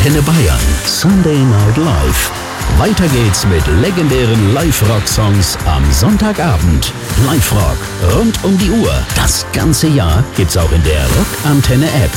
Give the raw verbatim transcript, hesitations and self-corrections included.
Antenne Bayern. Sunday Night Live. Weiter geht's mit legendären Live-Rock-Songs am Sonntagabend. Live-Rock rund um die Uhr. Das ganze Jahr gibt's auch in der Rock-Antenne-App.